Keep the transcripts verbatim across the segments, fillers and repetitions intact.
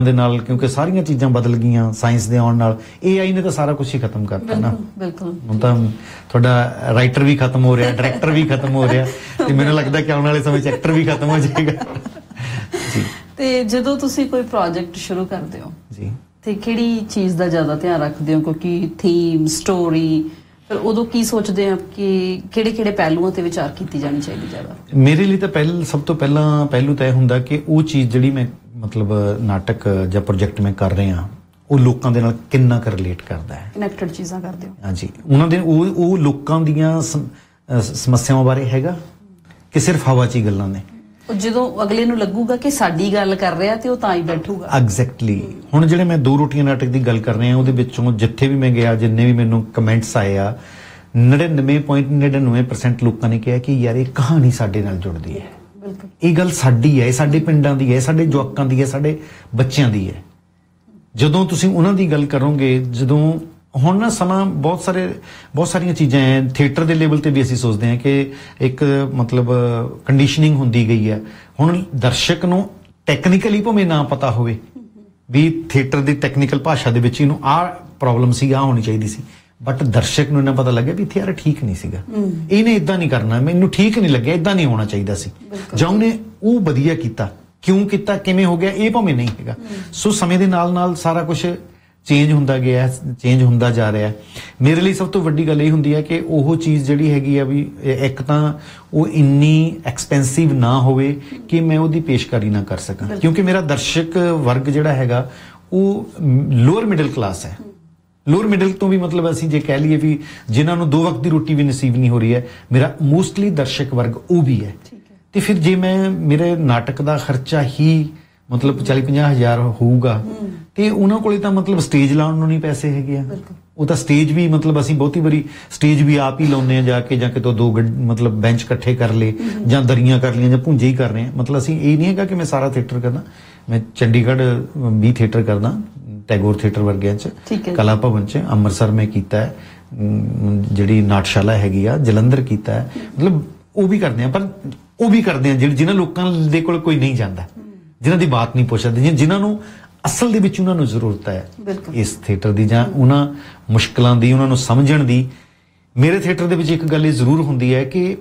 ਦੇ ਨਾਲ, ਕਿਉਂਕਿ ਸਾਰੀਆਂ ਚੀਜ਼ਾਂ ਬਦਲ ਗਈਆਂ ਸਾਇੰਸ ਦੇ ਆਉਣ ਨਾਲ। ਏ ਆਈ ਨੇ ਤਾਂ ਸਾਰਾ ਕੁਝ ਹੀ ਖਤਮ ਕਰਤਾ ਨਾ। ਬਿਲਕੁਲ ਹੁਣ ਤਾਂ ਤੁਹਾਡਾ ਰਾਈਟਰ ਵੀ ਖਤਮ ਹੋ ਰਿਹਾ, ਡਾਇਰੈਕਟਰ ਵੀ ਖਤਮ ਹੋ ਰਿਹਾ, ਤੇ ਮੈਨੂੰ ਲੱਗਦਾ ਕਿ ਆਉਣ ਵਾਲੇ ਸਮੇਂ 'ਚ ਐਕਟਰ ਵੀ ਖਤਮ ਹੋ ਜਾਏਗਾ ਜੀ। ਤੇ ਜਦੋਂ ਤੁਸੀਂ ਕੋਈ ਪ੍ਰੋਜੈਕਟ ਸ਼ੁਰੂ ਕਰਦੇ ਹੋ ਜੀ, ਤੇ ਕਿਹੜੀ ਚੀਜ਼ ਦਾ ਜ਼ਿਆਦਾ ਧਿਆਨ ਰੱਖਦੇ ਹੋ? ਕਿਉਂਕਿ ਥੀਮ, ਸਟੋਰੀ, ਫਿਰ ਉਦੋਂ ਕੀ ਸੋਚਦੇ ਆ ਕਿ ਕਿਹੜੇ ਕਿਹੜੇ ਪਹਿਲੂਆਂ ਤੇ ਵਿਚਾਰ ਕੀਤੀ ਜਾਣੀ ਚਾਹੀਦੀ ਜ਼ਿਆਦਾ? ਮੇਰੇ ਲਈ ਤਾਂ ਪਹਿਲ ਸਭ ਤੋਂ ਪਹਿਲਾਂ ਪਹਿਲੂ ਤਾਂ ਇਹ ਹੁੰਦਾ ਕਿ ਉਹ ਚੀਜ਼ ਜਿਹੜੀ ਮੈਂ ਮਤਲਬ ਨਾਟਕ ਜਾਂ ਪ੍ਰੋਜੈਕਟ ਮੈਂ ਕਰ ਰਿਹਾ ਉਹ ਲੋਕਾਂ ਦੇ ਨਾਲ ਕਿੰਨਾ ਕੁ ਰਿਲੇਟ ਕਰਦਾ ਹੈ, ਕਨੈਕਟਡ ਚੀਜ਼ਾਂ ਕਰਦੇ ਹੋ। ਹਾਂਜੀ, ਉਹਨਾਂ ਦੇ ਉਹ ਉਹ ਲੋਕਾਂ ਦੀਆਂ ਸਮੱਸਿਆਵਾਂ ਬਾਰੇ ਹੈਗਾ ਕਿ ਸਿਰਫ ਹਵਾ 'ਚ ਹੀ ਗੱਲਾਂ ਨੇ। ਜਦੋਂ ਅਗਲੇ ਨੂੰ ਲੱਗੂਗਾ ਕਿ ਸਾਡੀ ਗੱਲ ਕਰ ਰਿਹਾ ਤੇ ਉਹ ਤਾਂ ਹੀ ਬੈਠੂਗਾ। ਐਗਜ਼ੈਕਟਲੀ। ਹੁਣ ਜਿਹੜੇ ਮੈਂ ਦੋ ਰੋਟੀਆਂ ਨਾਟਕ ਦੀ ਗੱਲ ਕਰ ਰਿਹਾ ਉਹਦੇ ਵਿੱਚੋਂ ਜਿੱਥੇ ਵੀ ਮੈਂ ਗਿਆ, ਜਿੰਨੇ ਵੀ ਮੈਨੂੰ ਕਮੈਂਟਸ ਆਏ ਆ, ਨੜਿਨਵੇਂ ਪੁਆਇੰਟ ਨੜਿਨਵੇਂ ਪਰਸੈਂਟ ਲੋਕਾਂ ਨੇ ਕਿਹਾ ਕਿ ਯਾਰ ਇਹ ਕਹਾਣੀ ਸਾਡੇ ਨਾਲ ਜੁੜਦੀ ਹੈ, ਇਹ ਗੱਲ ਸਾਡੀ ਹੈ, ਇਹ ਸਾਡੇ ਪਿੰਡਾਂ ਦੀ ਹੈ, ਸਾਡੇ ਜਵਾਕਾਂ ਦੀ ਹੈ, ਸਾਡੇ ਬੱਚਿਆਂ ਦੀ ਹੈ। ਜਦੋਂ ਤੁਸੀਂ ਉਹਨਾਂ ਦੀ ਗੱਲ ਕਰੋਗੇ, ਜਦੋਂ ਹੁਣ ਨਾ ਸਮਾਂ ਬਹੁਤ ਸਾਰੇ ਬਹੁਤ ਸਾਰੀਆਂ ਚੀਜ਼ਾਂ ਹੈ, ਥੀਏਟਰ ਦੇ ਲੈਵਲ ਤੇ ਵੀ ਅਸੀਂ ਸੋਚਦੇ ਹਾਂ ਕਿ ਇੱਕ ਮਤਲਬ ਕੰਡੀਸ਼ਨਿੰਗ ਹੁੰਦੀ ਗਈ ਹੈ। ਹੁਣ ਦਰਸ਼ਕ ਨੂੰ ਟੈਕਨੀਕਲੀ ਭਾਵੇਂ ਨਾ ਪਤਾ ਹੋਵੇ ਵੀ ਥੀਏਟਰ ਦੀ ਟੈਕਨੀਕਲ ਭਾਸ਼ਾ ਦੇ ਵਿੱਚ ਇਹਨੂੰ ਆਹ ਪ੍ਰੋਬਲਮ ਸੀ, ਆਹ ਹੋਣੀ ਚਾਹੀਦੀ ਸੀ, ਬਟ ਦਰਸ਼ਕ ਨੂੰ ਇਹਨਾਂ ਪਤਾ ਲੱਗਿਆ ਵੀ ਇੱਥੇ ਯਾਰ ਠੀਕ ਨਹੀਂ ਸੀਗਾ, ਇਹਨੇ ਇਦਾਂ ਨਹੀਂ ਕਰਨਾ, ਮੈਨੂੰ ਠੀਕ ਨਹੀਂ ਲੱਗਿਆ, ਇਦਾਂ ਨਹੀਂ ਹੋਣਾ ਚਾਹੀਦਾ ਸੀ, ਜਾਂ ਉਹਨੇ ਉਹ ਵਧੀਆ ਕੀਤਾ, ਕਿਉਂ ਕੀਤਾ, ਕਿਵੇਂ ਹੋ ਗਿਆ, ਇਹ ਭਾਵੇਂ ਨਹੀਂ ਹੈਗਾ। ਸੋ ਸਮੇਂ ਦੇ ਨਾਲ ਨਾਲ ਸਾਰਾ ਕੁਝ ਚੇਂਜ ਹੁੰਦਾ ਗਿਆ, ਚੇਂਜ ਹੁੰਦਾ ਜਾ ਰਿਹਾ। ਮੇਰੇ ਲਈ ਸਭ ਤੋਂ ਵੱਡੀ ਗੱਲ ਇਹ ਹੁੰਦੀ ਹੈ ਕਿ ਉਹ ਚੀਜ਼ ਜਿਹੜੀ ਹੈਗੀ ਆ ਵੀ ਇੱਕ ਤਾਂ ਉਹ ਇੰਨੀ ਐਕਸਪੈਂਸਿਵ ਨਾ ਹੋਵੇ ਕਿ ਮੈਂ ਉਹਦੀ ਪੇਸ਼ਕਾਰੀ ਨਾ ਕਰ ਸਕਾਂ, ਕਿਉਂਕਿ ਮੇਰਾ ਦਰਸ਼ਕ ਵਰਗ ਜਿਹੜਾ ਹੈਗਾ ਉਹ ਲੋਅਰ ਮਿਡਲ ਕਲਾਸ ਹੈ। ਲੋਅਰ ਮਿਡਲ ਤੋਂ ਵੀ ਮਤਲਬ ਅਸੀਂ ਜੇ ਕਹਿ ਲਈਏ ਵੀ ਜਿਨ੍ਹਾਂ ਨੂੰ ਦੋ ਵਕਤ ਦੀ ਰੋਟੀ ਵੀ ਨਸੀਬ ਨਹੀਂ ਹੋ ਰਹੀ ਹੈ, ਮੇਰਾ ਮੋਸਟਲੀ ਦਰਸ਼ਕ ਵਰਗ ਉਹ ਵੀ ਹੈ। ਤੇ ਫਿਰ ਜੇ ਮੈਂ ਮੇਰੇ ਨਾਟਕ ਦਾ ਖਰਚਾ ਹੀ ਮਤਲਬ ਚਾਲੀ ਪੰਜਾਹ ਹਜ਼ਾਰ ਹੋਊਗਾ ਤੇ ਉਹਨਾਂ ਕੋਲੇ ਤਾਂ ਮਤਲਬ ਸਟੇਜ ਲਾਉਣ ਨੂੰ ਨਹੀਂ ਪੈਸੇ ਹੈਗੇ ਆ। ਉਹ ਤਾਂ ਸਟੇਜ ਵੀ ਮਤਲਬ ਅਸੀਂ ਬਹੁਤੀ ਵਾਰੀ ਸਟੇਜ ਵੀ ਆਪ ਹੀ ਲਾਉਂਦੇ ਆ ਜਾ ਕੇ, ਜਾਂ ਕਿਤੋਂ ਦੋ ਮਤਲਬ ਬੈਂਚ ਇਕੱਠੇ ਕਰ ਲਏ ਜਾਂ ਦਰੀਆਂ ਕਰ ਲਈਆਂ ਜਾਂ ਭੁੰਜੇ ਹੀ ਕਰ ਰਹੇ ਆ। ਮਤਲਬ ਅਸੀਂ ਇਹ ਨਹੀਂ ਹੈਗਾ ਕਿ ਮੈਂ ਸਾਰਾ ਥੀਏਟਰ ਕਰਦਾ, ਮੈਂ ਚੰਡੀਗੜ੍ਹ ਵੀ ਥੀਏਟਰ ਕਰਦਾ, ਟੈਗੋਰ ਥੀਏਟਰ ਵਰਗਿਆਂ 'ਚ, ਕਲਾ ਭਵਨ 'ਚ, ਅੰਮ੍ਰਿਤਸਰ ਮੈਂ ਕੀਤਾ ਹੈ, ਜਿਹੜੀ ਨਾਟਸ਼ਾਲਾ ਹੈਗੀ ਆ ਜਲੰਧਰ ਕੀਤਾ ਹੈ, ਮਤਲਬ ਉਹ ਵੀ ਕਰਦੇ ਆ। ਪਰ ਉਹ ਵੀ ਕਰਦੇ ਆ ਜਿਹੜੇ ਜਿਨ੍ਹਾਂ ਲੋਕਾਂ ਦੇ ਕੋਲ ਕੋਈ ਨਹੀਂ ਜਾਂਦਾ, ਜਿਨ੍ਹਾਂ ਦੀ ਬਾਤ ਨਹੀਂ ਪੁੱਛਦੇ, ਜਿਨ੍ਹਾਂ ਨੂੰ ਅਸਲ ਦੇ ਵਿੱਚ ਉਹਨਾਂ ਨੂੰ ਜ਼ਰੂਰਤ ਹੈ ਇਸ ਥੀਏਟਰ ਦੀ ਜਾਂ ਉਹਨਾਂ ਮੁਸ਼ਕਲਾਂ ਦੀ, ਉਹਨਾਂ ਨੂੰ ਸਮਝਣ ਦੀ। ਮੇਰੇ ਥੀਏਟਰ ਦੇ ਵਿੱਚ ਇੱਕ ਗੱਲ ਇਹ ਜ਼ਰੂਰ ਹੁੰਦੀ ਹੈ ਕਿ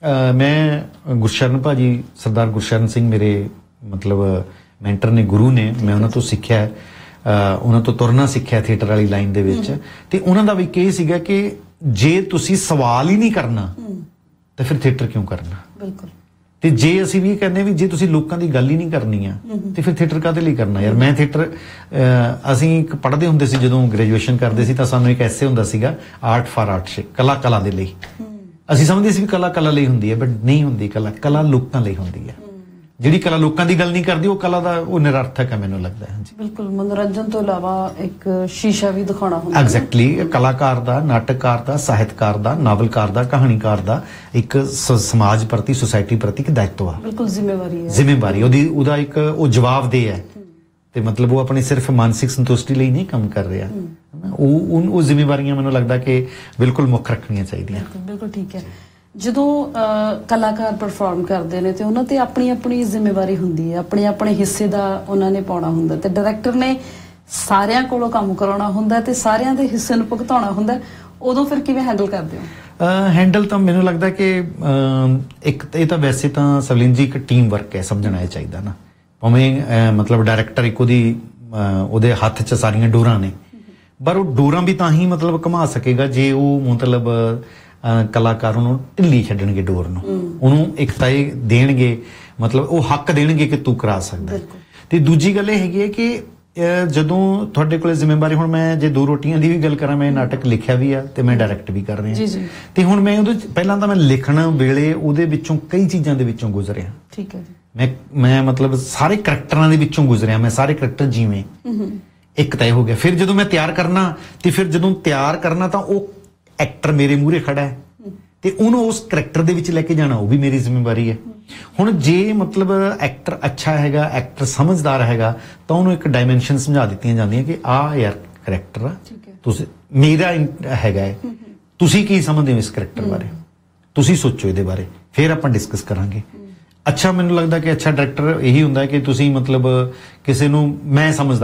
ਮੈਂ ਗੁਰਸ਼ਰਨ ਭਾਜੀ, ਸਰਦਾਰ ਗੁਰਸ਼ਰਨ ਸਿੰਘ ਮੇਰੇ ਮਤਲਬ ਮੈਂਟਰ ਨੇ, ਗੁਰੂ ਨੇ, ਮੈਂ ਉਹਨਾਂ ਤੋਂ ਸਿੱਖਿਆ, ਉਹਨਾਂ ਤੋਂ ਤੁਰਨਾ ਸਿੱਖਿਆ ਥੀਏਟਰ ਵਾਲੀ ਲਾਈਨ ਦੇ ਵਿੱਚ। ਤੇ ਉਹਨਾਂ ਦਾ ਵੀ ਇਹ ਸੀਗਾ ਕਿ ਜੇ ਤੁਸੀਂ ਸਵਾਲ ਹੀ ਨਹੀਂ ਕਰਨਾ ਤਾਂ ਫਿਰ ਥੀਏਟਰ ਕਿਉਂ ਕਰਨਾ। ਬਿਲਕੁਲ। ਤੇ ਜੇ ਅਸੀਂ ਵੀ ਕਹਿੰਦੇ ਵੀ ਜੇ ਤੁਸੀਂ ਲੋਕਾਂ ਦੀ ਗੱਲ ਹੀ ਨਹੀਂ ਕਰਨੀ ਆ ਤੇ ਫਿਰ ਥੀਏਟਰ ਕਾਹਦੇ ਲਈ ਕਰਨਾ ਯਾਰ। ਮੈਂ ਥੀਏਟਰ ਅਸੀਂ ਇੱਕ ਪੜ੍ਹਦੇ ਹੁੰਦੇ ਸੀ ਜਦੋਂ ਗ੍ਰੈਜੂਏਸ਼ਨ ਕਰਦੇ ਸੀ, ਤਾਂ ਸਾਨੂੰ ਇੱਕ ਐਸੇ ਹੁੰਦਾ ਸੀਗਾ ਆਰਟ ਫਾਰ ਆਰਟ, ਕਲਾ ਕਲਾ ਦੇ ਲਈ। ਅਸੀਂ ਸਮਝਦੇ ਸੀ ਵੀ ਕਲਾ ਕਲਾ ਲਈ ਹੁੰਦੀ ਹੈ, ਬਟ ਨਹੀਂ ਹੁੰਦੀ। ਕਲਾ ਕਲਾ ਲੋਕਾਂ ਲਈ ਹੁੰਦੀ ਹੈ। ਜਿਹੜੀ ਕਲਾ ਲੋਕਾਂ ਦੀ ਗੱਲ ਨਹੀਂ ਕਰਦੀ ਉਹ ਕਲਾ ਦਾ ਉਹ ਨਿਰਰਥਕ ਹੈ, ਮੈਨੂੰ ਲੱਗਦਾ ਹੈ। ਬਿਲਕੁਲ, ਮਨੋਰੰਜਨ ਤੋਂ ਇਲਾਵਾ ਇੱਕ ਸ਼ੀਸ਼ਾ ਵੀ ਦਿਖਾਉਣਾ ਹੁੰਦਾ। ਐਗਜ਼ੈਕਟਲੀ। ਕਲਾਕਾਰ ਦਾ, ਨਾਟਕਕਾਰ ਦਾ, ਸਾਹਿਤਕਾਰ ਦਾ, ਨਾਵਲਕਾਰ ਦਾ, ਕਹਾਣੀਕਾਰ ਦਾ ਇੱਕ ਸਮਾਜ ਪ੍ਰਤੀ, ਸੁਸਾਇਟੀ ਪ੍ਰਤੀ ਇੱਕ ਦਾਇਿਤਵ ਆ। ਬਿਲਕੁਲ ਜ਼ਿੰਮੇਵਾਰੀ ਹੈ। ਜ਼ਿੰਮੇਵਾਰੀ ਉਹਦੀ, ਉਹਦਾ ਇੱਕ ਉਹ ਜਵਾਬਦੇਹ ਹੈ। ਤੇ ਮਤਲਬ ਉਹ ਆਪਣੀ ਸਿਰਫ ਮਾਨਸਿਕ ਸੰਤੁਸ਼ਟੀ ਲਈ ਨਹੀਂ ਕੰਮ ਕਰ ਰਿਹਾ। ਉਹ ਉਹ ਜ਼ਿੰਮੇਵਾਰੀਆਂ ਮੈਨੂੰ ਲੱਗਦਾ ਕਿ ਬਿਲਕੁਲ ਮੁੱਖ ਰੱਖਣੀਆਂ ਚਾਹੀਦੀਆਂ। ਬਿਲਕੁਲ ਠੀਕ ਹੈ। ਜਦੋਂ ਕਲਾਕਾਰ ਪਰਫਾਰਮ ਕਰਦੇ ਨੇ ਤੇ ਉਹਨਾਂ ਤੇ ਆਪਣੀ ਆਪਣੀ ਜ਼ਿੰਮੇਵਾਰੀ ਹੁੰਦੀ ਹੈ, ਆਪਣੇ ਆਪਣੇ ਹਿੱਸੇ ਦਾ ਉਹਨਾਂ ਨੇ ਪਾਉਣਾ ਹੁੰਦਾ, ਤੇ ਡਾਇਰੈਕਟਰ ਨੇ ਸਾਰਿਆਂ ਕੋਲੋਂ ਕੰਮ ਕਰਾਉਣਾ ਹੁੰਦਾ ਤੇ ਸਾਰਿਆਂ ਦੇ ਹਿੱਸੇ ਨੂੰ ਭੁਗਤਾਉਣਾ ਹੁੰਦਾ। ਉਦੋਂ ਫਿਰ ਕਿਵੇਂ ਹੈਂਡਲ ਕਰਦੇ ਹੋ? ਹੈਂਡਲ ਤਾਂ ਮੈਨੂੰ ਲੱਗਦਾ ਕਿ ਇੱਕ ਇਹ ਤਾਂ ਵੈਸੇ ਤਾਂ ਸਵਲੀਨ ਜੀ ਇੱਕ ਟੀਮ ਵਰਕ ਹੈ, ਸਮਝਣਾ ਇਹ ਚਾਹੀਦਾ ਨਾ। ਭਾਵੇਂ ਮਤਲਬ ਡਾਇਰੈਕਟਰ ਇੱਕ ਉਹਦੀ ਉਹਦੇ ਹੱਥ 'ਚ ਸਾਰੀਆਂ ਡੋਰਾਂ ਨੇ, ਪਰ ਉਹ ਡੋਰਾਂ ਵੀ ਤਾਂ ਹੀ ਮਤਲਬ ਘੁਮਾ ਸਕੇਗਾ ਜੇ ਉਹ ਮਤਲਬ ਕਲਾਕਾਰ ਨੂੰ ਢਿੱਲੀ ਛੱਡਣਗੇ ਡੋਰ ਨੂੰ, ਉਹਨੂੰ ਇੱਕ ਤਾਂ ਇਹ ਦੇਣਗੇ, ਮਤਲਬ ਉਹ ਹੱਕ ਦੇਣਗੇ ਕਿ ਤੂੰ ਕਰਾ ਸਕਦਾ। ਤੇ ਦੂਜੀ ਗੱਲ ਇਹ ਹੈਗੀ ਹੈ ਕਿ ਜਦੋਂ ਤੁਹਾਡੇ ਕੋਲ ਜ਼ਿੰਮੇਵਾਰੀ, ਹੁਣ ਮੈਂ ਜੇ ਦੋ ਰੋਟੀਆਂ ਦੀ ਵੀ ਗੱਲ ਕਰਾਂ, ਮੈਂ ਨਾਟਕ ਲਿਖਿਆ ਵੀ ਆ ਤੇ ਮੈਂ ਡਾਇਰੈਕਟ ਵੀ ਕਰ ਰਿਹਾ। ਤੇ ਹੁਣ ਮੈਂ ਉਹਦੇ ਪਹਿਲਾਂ ਤਾਂ ਮੈਂ ਲਿਖਣ ਵੇਲੇ ਉਹਦੇ ਵਿੱਚੋਂ ਕਈ ਚੀਜ਼ਾਂ ਦੇ ਵਿੱਚੋਂ ਗੁਜ਼ਰਿਆ। ਠੀਕ ਹੈ ਜੀ। ਮੈਂ ਮੈਂ ਮਤਲਬ ਸਾਰੇ ਕਰੈਕਟਰਾਂ ਦੇ ਵਿੱਚੋਂ ਗੁਜ਼ਰਿਆ, ਮੈਂ ਸਾਰੇ ਕਰੈਕਟਰ ਜਿਵੇਂ ਇੱਕ ਤੈਅ ਹੋ ਗਿਆ। ਫਿਰ ਜਦੋਂ ਮੈਂ ਤਿਆਰ ਕਰਨਾ ਤੇ ਫਿਰ ਜਦੋਂ ਤਿਆਰ ਕਰਨਾ ਤਾਂ ਉਹ ਐਕਟਰ ਮੇਰੇ ਮੂਹਰੇ ਖੜਾ ਹੈ ਤੇ ਉਹਨੂੰ ਉਸ ਕਰੈਕਟਰ ਦੇ ਵਿੱਚ ਲੈ ਕੇ ਜਾਣਾ ਉਹ ਵੀ ਮੇਰੀ ਜ਼ਿੰਮੇਵਾਰੀ ਹੈ। ਹੁਣ ਜੇ ਮਤਲਬ ਐਕਟਰ ਅੱਛਾ ਹੈਗਾ, ਐਕਟਰ ਸਮਝਦਾਰ ਹੈਗਾ, ਤਾਂ ਉਹਨੂੰ ਇੱਕ ਡਾਇਮੈਂਸ਼ਨ ਸਮਝਾ ਦਿੱਤੀਆਂ ਜਾਂਦੀਆਂ ਕਿ ਆਹ ਯਾਰ ਕਰੈਕਟਰ ਆ, ਤੁਸੀਂ ਮੇਰਾ ਹੈਗਾ, ਤੁਸੀਂ ਕੀ ਸਮਝਦੇ ਹੋ ਇਸ ਕਰੈਕਟਰ ਬਾਰੇ, ਤੁਸੀਂ ਸੋਚੋ ਇਹਦੇ ਬਾਰੇ, ਫਿਰ ਆਪਾਂ ਡਿਸਕਸ ਕਰਾਂਗੇ। ਅੱਛਾ ਮੈਨੂੰ ਲੱਗਦਾ ਕਿ ਅੱਛਾ ਡਾਇਰੈਕਟਰ ਇਹੀ ਹੁੰਦਾ ਹੈ ਕਿ ਤੁਸੀਂ ਮਤਲਬ ਕਿਸੇ ਨੂੰ ਮੈਂ ਸਮਝਦਾ